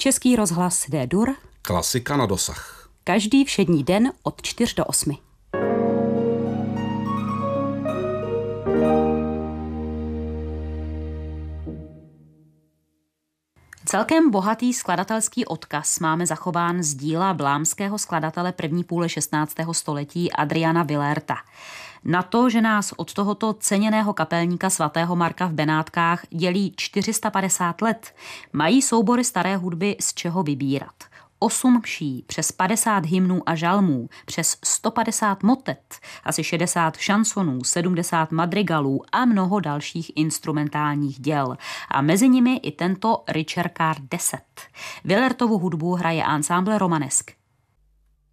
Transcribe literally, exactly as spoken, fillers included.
Český rozhlas D-dur. Klasika na dosah. Každý všední den od čtyř do osmi. Celkem bohatý skladatelský odkaz máme zachován z díla vlámského skladatele první půle šestnáctého století Adriana Willaerta. Na to, že nás od tohoto ceněného kapelníka svatého Marka v Benátkách dělí čtyři sta padesát let, mají soubory staré hudby z čeho vybírat. Osm mší, přes padesát hymnů a žalmů, přes sto padesát motet, asi šedesát šansonů, sedmdesát madrigalů a mnoho dalších instrumentálních děl. A mezi nimi i tento Ricercar deset. Willaertovu hudbu hraje ensemble Romanesque.